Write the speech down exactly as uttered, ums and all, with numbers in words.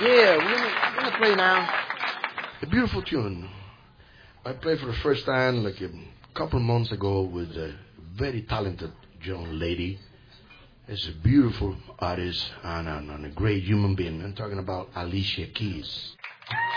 Yeah, we're gonna, we're gonna play now. A beautiful tune. I played for the first time like a couple months ago with a very talented young lady. It's a beautiful artist and, and, and a great human being. I'm talking about Alicia Keys.